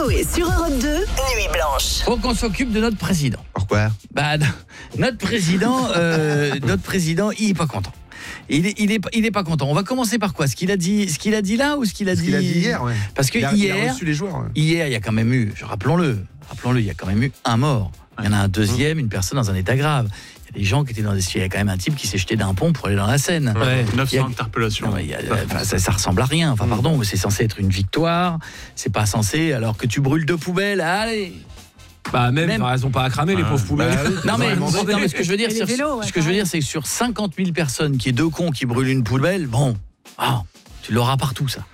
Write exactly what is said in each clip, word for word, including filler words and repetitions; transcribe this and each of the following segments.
Coé sur Europe deux, Nuit Blanche. Faut qu'on s'occupe de notre président. Pourquoi ? Bah, notre président, euh, notre président, il est pas content. Il est, il est, il est pas content. On va commencer par quoi ? Ce qu'il a dit, ce qu'il a dit là ou ce qu'il a Ce dit qu'il a dit hier, ouais. Parce que il a, hier, il a reçu les joueurs. Ouais. Hier, il y a quand même eu, rappelons-le, rappelons-le, il y a quand même eu un mort. Il y en a un deuxième, une personne dans un état grave. Il y a des gens qui étaient dans des... Il y a quand même un type qui s'est jeté d'un pont pour aller dans la Seine. Ouais, neuf cents Il y a... interpellations. Non, il y a... enfin, ça, ça ressemble à rien. Enfin, pardon, mais c'est censé être une victoire. C'est pas censé, alors que tu brûles deux poubelles, allez. Bah même, Même... elles ont pas à cramer, ouais. Les pauvres poubelles. Bah, non, mais, non mais ce que je veux dire, c'est, vélos, ouais, ce que je veux dire, c'est que sur cinquante mille personnes, qui est deux cons qui brûlent une poubelle, bon, oh, tu l'auras partout ça.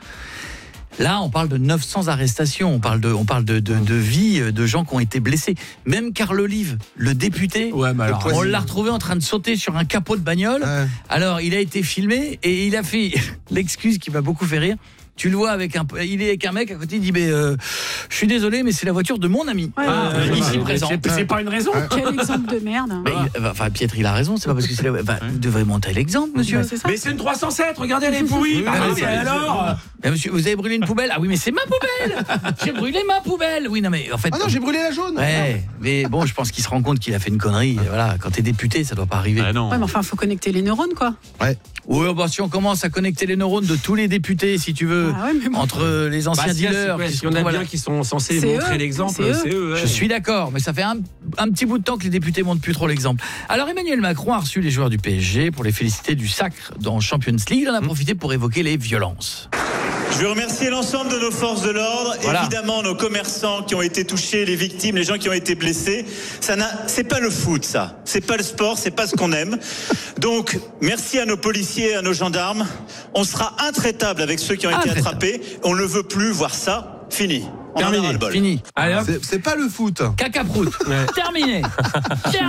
Là, on parle de neuf cents arrestations, on parle de, on parle de, de, de vies, de gens qui ont été blessés. Même Carl Olive, le député, ouais, mais alors, on l'a retrouvé en train de sauter sur un capot de bagnole. Ouais. Alors, il a été filmé et il a fait l'excuse qui m'a beaucoup fait rire. Tu le vois avec un, il est avec un mec à côté, il dit mais euh, je suis désolé, mais c'est la voiture de mon ami. Ouais, ah, ouais, ici ouais, présent. C'est, c'est pas une raison. Ouais. Quel exemple de merde. Mais il, enfin, Pietre, il a raison. C'est pas parce que c'est la, bah, vous devrez monter l'exemple, monsieur. Bah, c'est ça. Mais c'est une trois cent sept. Regardez, elle est pourrie. Bah, mais mais c'est- alors. Mais monsieur, vous avez brûlé une poubelle ? Ah oui, mais c'est ma poubelle. J'ai brûlé ma poubelle. Oui, non, mais en fait. Ah non, j'ai brûlé la jaune. Ouais, mais bon, je pense qu'il se rend compte qu'il a fait une connerie. Et voilà, quand t'es député, ça doit pas arriver. Ah non. Ouais, mais enfin, faut connecter les neurones, quoi. Ouais, bah, si on commence à connecter les neurones de tous les députés, si tu veux, Ah ouais, mais bon. entre les anciens Bah, si, dealers, si, qui si sont- on a voilà. bien qui sont censés C'est montrer eux, l'exemple, c'est eux. c'est eux. Ouais. Je suis d'accord, mais ça fait un, un petit bout de temps que les députés montrent plus trop l'exemple. Alors Emmanuel Macron a reçu les joueurs du P S G pour les féliciter du sacre dans Champions League. Il en a profité pour évoquer les violences. Je veux remercier l'ensemble de nos forces de l'ordre, Voilà. évidemment nos commerçants qui ont été touchés, les victimes, les gens qui ont été blessés. Ça n'a, c'est pas le foot, ça. C'est pas le sport, c'est pas ce qu'on aime. Donc, merci à nos policiers et à nos gendarmes. On sera intraitable avec ceux qui ont été Intraitable. attrapés. On ne veut plus voir ça. Fini. On en a Terminé, ras le bol. fini. Allez, hop. C'est, c'est pas le foot. Caca prout. Ouais. Terminé.